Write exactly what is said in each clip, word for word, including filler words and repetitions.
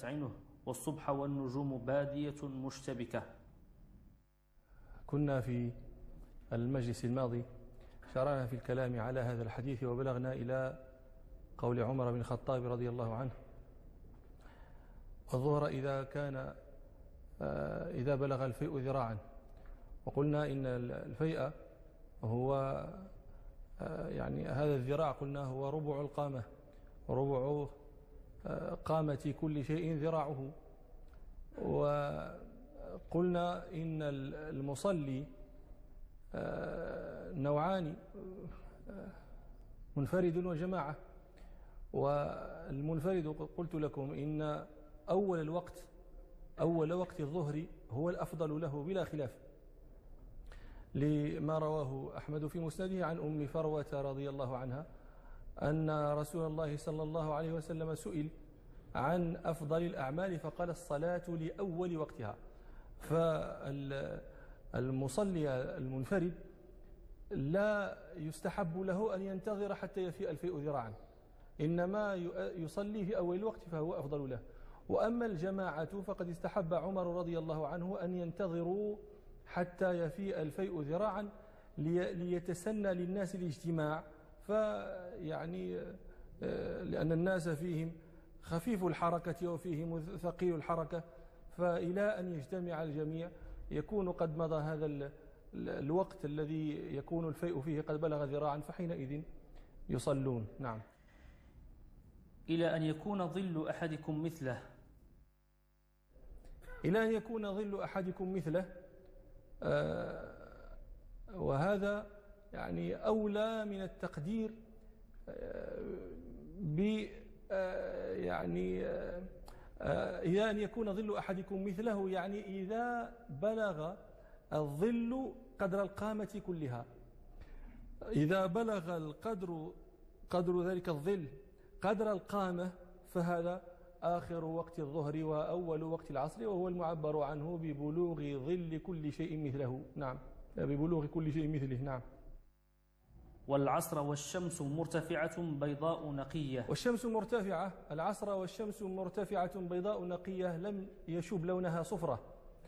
يشعنه والصبح والنجوم بادية مشتبكة. كنا في المجلس الماضي شرعنا في الكلام على هذا الحديث وبلغنا إلى قول عمر بن الخطاب رضي الله عنه: الظهر إذا كان إذا بلغ الفيء ذراعا. وقلنا إن الفيء هو يعني هذا الذراع قلنا هو ربع القامة، ربع قامة كل شيء ذراعه. وقلنا إن المصلي نوعان: منفرد وجماعة. والمنفرد قلت لكم إن أول الوقت أول وقت الظهر هو الأفضل له بلا خلاف، لما رواه أحمد في مسنده عن أم فروة رضي الله عنها أن رسول الله صلى الله عليه وسلم سئل عن أفضل الأعمال فقال: الصلاة لأول وقتها. فالمصلي المنفرد لا يستحب له أن ينتظر حتى يفيء الفيء ذراعا، إنما يصلي في أول الوقت فهو أفضل له. وأما الجماعة فقد استحب عمر رضي الله عنه أن ينتظروا حتى يفيء الفيء ذراعا ليتسنى للناس الاجتماع، فيعني لأن الناس فيهم خفيف الحركة وفيهم ثقيل الحركة، فإلى أن يجتمع الجميع يكون قد مضى هذا الوقت الذي يكون الفيء فيه قد بلغ ذراعا، فحينئذ يصلون. نعم. إلى أن يكون ظل أحدكم مثله. إلى أن يكون ظل أحدكم مثله، آه وهذا يعني أولى من التقدير آه ب آه يعني آه إلى أن يكون ظل أحدكم مثله، يعني إذا بلغ الظل قدر القامة كلها. إذا بلغ القدر قدر ذلك الظل قدر القامة فهذا آخر وقت الظهر وأول وقت العصر، وهو المعبر عنه ببلوغ ظل كل شيء مثله. نعم، ببلوغ كل شيء مثله. نعم. والعصر والشمس مرتفعة بيضاء نقية. والشمس مرتفعة، العصر والشمس مرتفعة بيضاء نقية لم يشب لونها صفرة.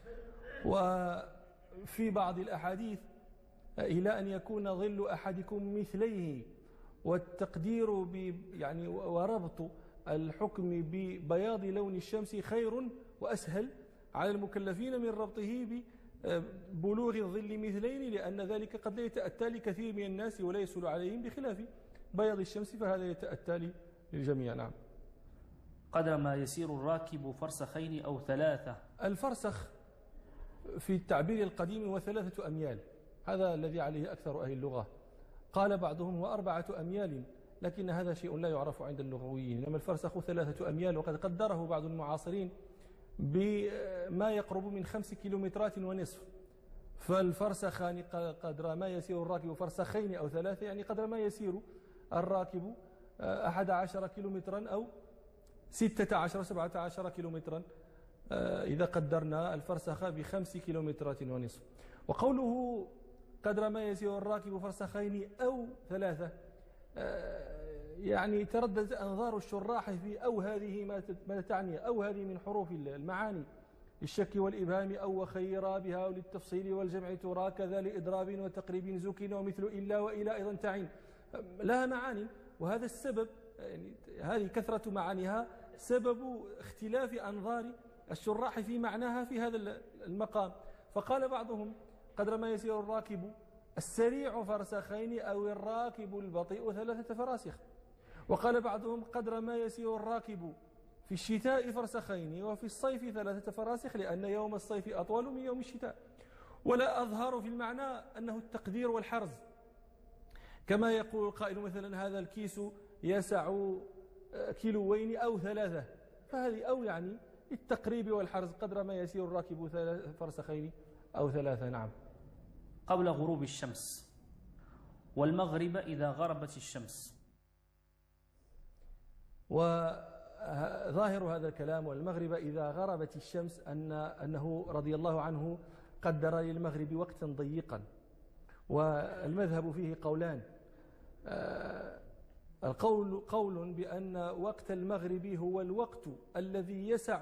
وفي بعض الأحاديث إلى أن يكون ظل أحدكم مثليه، والتقدير ب يعني وربط الحكم ببياض لون الشمس خير وأسهل على المكلفين من ربطه ببلوغ الظل مثلين، لأن ذلك قد لا يتأتى لكثير من الناس ولا يسهل عليهم، بخلاف بياض الشمس فهذا يتأتى للجميع. نعم. قدر ما يسير الراكب فرسخين أو ثلاثة. الفرسخ في التعبير القديم وثلاثة أميال، هذا الذي عليه أكثر أهل اللغة. قال بعضهم هو أربعة أميال، لكن هذا شيء لا يعرف عند اللغويين، إنما الفرسخ ثلاثة أميال، وقد قدره بعض المعاصرين بما يقرب من خمس كيلومترات ونصف. فالفرسخان قدر ما يسير الراكب فرسخين أو ثلاثة، يعني قدر ما يسير الراكب أحد عشر كيلومترا أو ستة عشر سبعة عشر كيلومترا، إذا قدرنا الفرسخ بخمس كيلومترات ونصف. وقوله قدر ما يسير الراكب فرسخين أو ثلاثة، يعني ترددت أنظار الشراح في أو هذه ما تعني، أو هذه من حروف المعاني للشك والإبهام، أو وخيرا بها وللتفصيل والجمع ترى كذا لإضراب وتقريب زكين ومثل إلا وإلى أيضا تعين، لها معاني. وهذا السبب، يعني هذه كثرة معانيها سبب اختلاف أنظار الشراح في معناها في هذا المقام. فقال بعضهم قدر ما يسير الراكب السريع فرسخين أو الراكب البطيء ثلاثة فراسخ. وقال بعضهم قدر ما يسير الراكب في الشتاء فرسخين وفي الصيف ثلاثة فراسخ، لأن يوم الصيف أطول من يوم الشتاء. ولا أظهر في المعنى أنه التقدير والحرز، كما يقول القائل مثلا هذا الكيس يسع كيلوين أو ثلاثة، فهذه أو يعني التقريب والحرز قدر ما يسير الراكب فرسخين أو ثلاثة. نعم. قبل غروب الشمس. والمغرب إذا غربت الشمس. وظاهر هذا الكلام والمغرب إذا غربت الشمس أن أنه رضي الله عنه قدر للمغرب وقتا ضيقا، والمذهب فيه قولان. القول قول بأن وقت المغرب هو الوقت الذي يسع